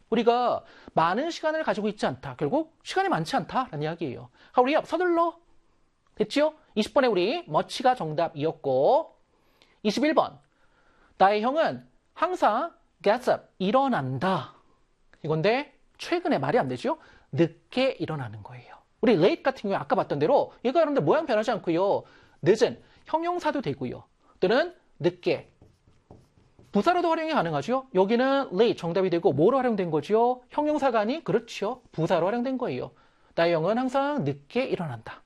우리가 많은 시간을 가지고 있지 않다. 결국 시간이 많지 않다라는 이야기예요. 우리 서둘러. 됐죠? 20번에 우리 much가 정답이었고 21번 나의 형은 항상 gets up, 일어난다. 이건데 최근에 말이 안 되죠? 늦게 일어나는 거예요. 우리 late 같은 경우에 아까 봤던 대로 얘가 여러분들 모양 변하지 않고요. 늦은 형용사도 되고요. 또는 늦게 부사로도 활용이 가능하죠. 여기는 late 정답이 되고 뭐로 활용된 거죠? 형용사가 아닌 그렇죠. 부사로 활용된 거예요. 나의 형은 항상 늦게 일어난다.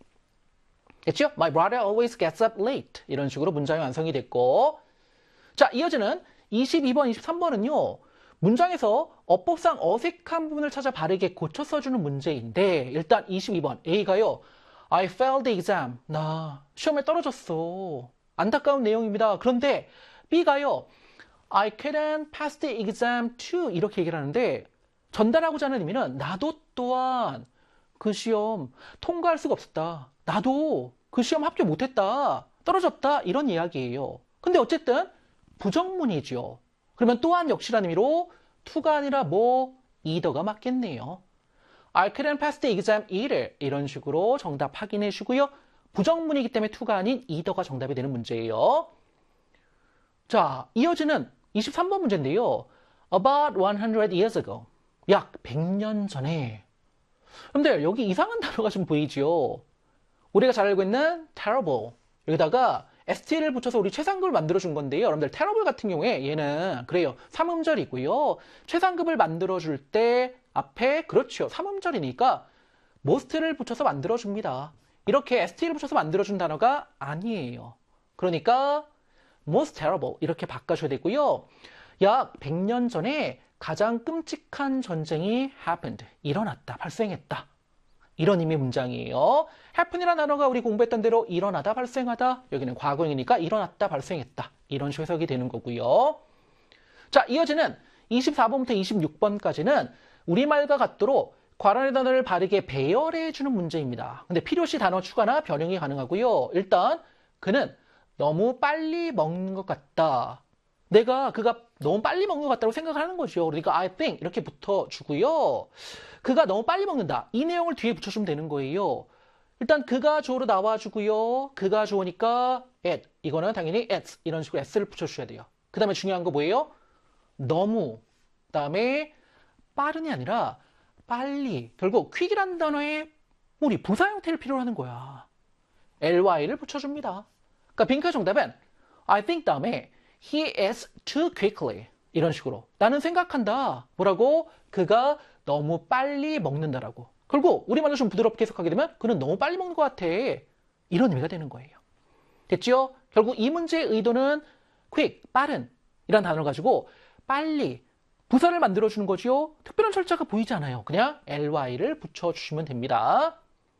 됐죠? My brother always gets up late. 이런 식으로 문장이 완성이 됐고 자, 이어지는 22번, 23번은요. 문장에서 어법상 어색한 부분을 찾아 바르게 고쳐 써주는 문제인데 일단 22번 A가요. I failed the exam. 나 시험에 떨어졌어. 안타까운 내용입니다. 그런데 B가요. I couldn't pass the exam too. 이렇게 얘기를 하는데 전달하고자 하는 의미는 나도 또한 그 시험 통과할 수가 없었다. 나도 그 시험 합격 못했다. 떨어졌다. 이런 이야기예요. 근데 어쨌든 부정문이죠. 그러면 또한 역시라는 의미로 to가 아니라 either가 맞겠네요. I couldn't pass the exam either. 이런 식으로 정답 확인해 주고요. 부정문이기 때문에 to가 아닌 either가 정답이 되는 문제예요. 자, 이어지는 23번 문제인데요. About 100 years ago. 약 100년 전에. 여러분들 여기 이상한 단어가 좀 보이죠? 우리가 잘 알고 있는 terrible. 여기다가 st를 붙여서 우리 최상급을 만들어준 건데요. 여러분들 terrible 같은 경우에 얘는 그래요. 삼음절이고요. 최상급을 만들어줄 때 앞에 그렇죠. 삼음절이니까 most를 붙여서 만들어줍니다. 이렇게 st를 붙여서 만들어준 단어가 아니에요. 그러니까 most terrible 이렇게 바꿔줘야 되고요. 약 100년 전에 가장 끔찍한 전쟁이 happened. 일어났다. 발생했다. 이런 의미의 문장이에요. happen이라는 단어가 우리 공부했던 대로 일어나다, 발생하다. 여기는 과거형이니까 일어났다, 발생했다. 이런 식으로 해석이 되는 거고요. 자, 이어지는 24번부터 26번까지는 우리말과 같도록 괄호의 단어를 바르게 배열해주는 문제입니다. 근데 필요시 단어 추가나 변형이 가능하고요. 일단 그는 너무 빨리 먹는 것 같다. 그가 너무 빨리 먹는 것 같다고 생각을 하는 거죠. 그러니까 I think 이렇게 붙어주고요. 그가 너무 빨리 먹는다. 이 내용을 뒤에 붙여주면 되는 거예요. 일단 그가 주어로 나와주고요. 그가 주어니까 at. 이거는 당연히 at. 이런 식으로 s를 붙여주셔야 돼요. 그 다음에 중요한 거 뭐예요? 너무. 그 다음에 빠른이 아니라 빨리. 결국 quick이라는 단어에 우리 부사 형태를 필요로 하는 거야. ly를 붙여줍니다. 그러니까 빈칸 정답은 I think 다음에 he is too quickly. 이런 식으로. 나는 생각한다. 뭐라고? 그가 너무 빨리 먹는다라고. 결국 우리말로 좀 부드럽게 해석하게 되면 그는 너무 빨리 먹는 것 같아. 이런 의미가 되는 거예요. 됐죠? 결국 이 문제의 의도는 quick, 빠른 이란 단어를 가지고 빨리 부사를 만들어주는 거죠. 특별한 철자가 보이지 않아요. 그냥 ly를 붙여주시면 됩니다.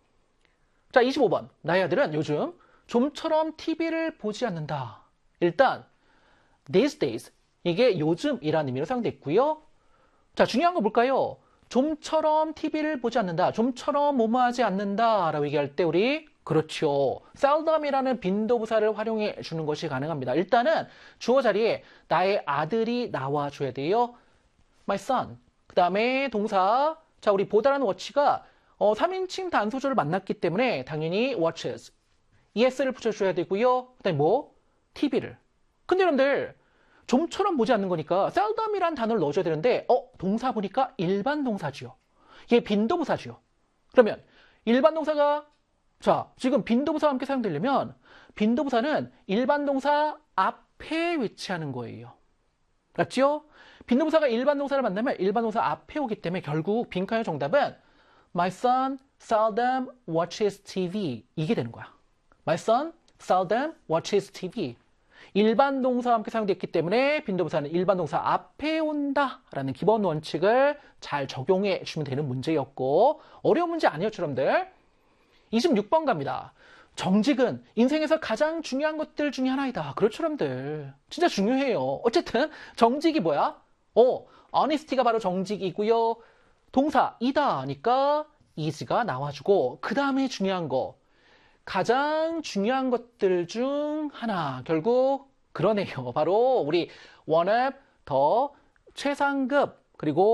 자, 25번. 나의 아들은 요즘 좀처럼 TV를 보지 않는다. 일단 these days 이게 요즘이라는 의미로 사용됐고요. 자, 중요한 거 볼까요? 좀처럼 TV를 보지 않는다. 좀처럼 뭐뭐하지 않는다 라고 얘기할 때 우리 그렇죠. seldom이라는 빈도부사를 활용해 주는 것이 가능합니다. 일단은 주어 자리에 나의 아들이 나와줘야 돼요. My son. 그 다음에 동사. 자, 우리 보다라는 watch가 3인칭 단소절을 만났기 때문에 당연히 watches. es를 붙여줘야 되고요. 그 다음에 TV를. 근데 여러분들 좀처럼 보지 않는 거니까 seldom이란 단어를 넣어줘야 되는데 동사 보니까 일반 동사지요. 이게 빈도부사지요. 그러면 일반 동사가 자, 지금 빈도부사와 함께 사용되려면 빈도부사는 일반 동사 앞에 위치하는 거예요. 맞죠? 빈도부사가 일반 동사를 만나면 일반 동사 앞에 오기 때문에 결국 빈칸의 정답은 My son seldom watches TV. 이게 되는 거야. My son seldom watches TV. 일반 동사와 함께 사용됐기 때문에 빈도부사는 일반 동사 앞에 온다라는 기본 원칙을 잘 적용해 주시면 되는 문제였고 어려운 문제 아니었죠, 여러분들. 26번 갑니다. 정직은 인생에서 가장 중요한 것들 중에 하나이다. 그렇죠, 여러분들. 진짜 중요해요. 어쨌든 정직이 뭐야? honesty가 바로 정직이고요. 동사이다 하니까 is가 나와주고 그 다음에 중요한 거 가장 중요한 것들 중 하나. 결국 그러네요. 바로 우리 one of 더 최상급 그리고